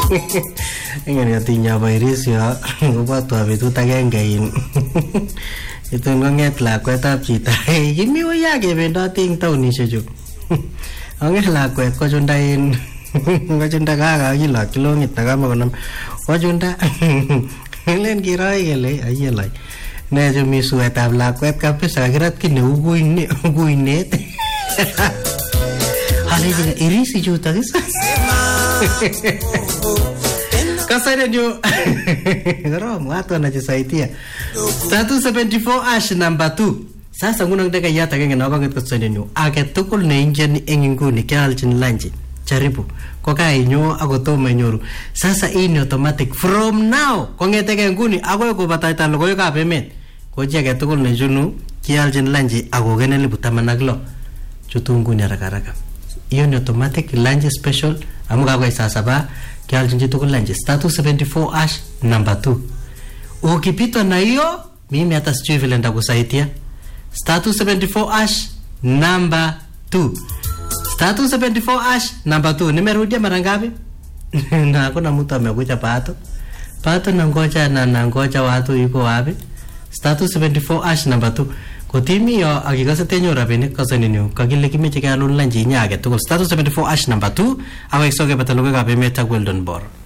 Ingene atinya Iris yo kobotwa betut agenge in. Itun konget lakwetab chito. Kimi uya kebendoti eng taunishek chu. Onget lakwet kochunda in kochunda kakakilokyi longit nakamakonam. Kochunda len kiroi kele ayelai. Ne chumi suetab lakwet kabisa kirat kine uguinet. Hale Iris chuto kisa. Kasaya nyo Karom watu wanajisaidia 374 number 2. Sasa ngunang deka yata kenge nakangit kasaya nyo ake tukul na injani enginguni kialchin lanji jaribu kwa kai nyo ako toma nyoru. Sasa ini automatic from now kongeteke nguni ako yuko batayta logo yuka pemet koja ake tukul na junu kialchin lanji ako gene libu tamanaglo chutunguni haraka. Iyo ni automatic lunch special amuka kwa sasa ba kialchin chitukul lunch 374 number 2. Ukipitwa na hiyo mimi hata sijui vile ndakusaidia. 374 number 2. 374 number 2. Nimerudia mara ngapi? Na hakuna mtu amekuja pato na ngoja watu yuko wapi? 374 number 2. Kotimi yo akikase tenyo rabinik kasani niyo kakile kimeche kaya lunlanji inya age tukul 374 number 2 awek soke pataloge kape meta Weldon Bor.